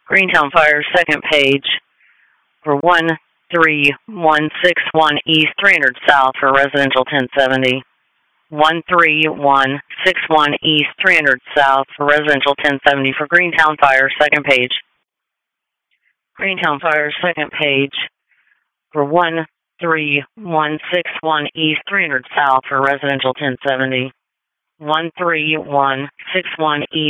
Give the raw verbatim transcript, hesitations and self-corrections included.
Greentown Fire, second page, for one three one six one East, three hundred South for residential ten seventy. one three one six one East, three hundred South for residential ten seventy for Greentown Fire, second page. Greentown Fire, second page, for one three one six one East, three hundred South for residential ten seventy. one three one six one East.